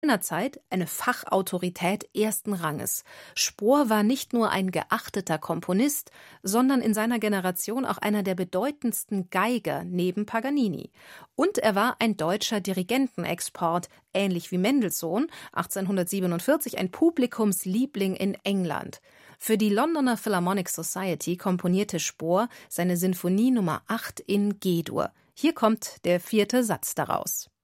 Zeit eine Fachautorität ersten Ranges. Spohr war nicht nur ein geachteter Komponist, sondern in seiner Generation auch einer der bedeutendsten Geiger neben Paganini. Und er war ein deutscher Dirigentenexport, ähnlich wie Mendelssohn, 1847 ein Publikumsliebling in England. Für die Londoner Philharmonic Society komponierte Spohr seine Sinfonie Nummer 8 in G-Dur. Hier kommt der 4. Satz daraus.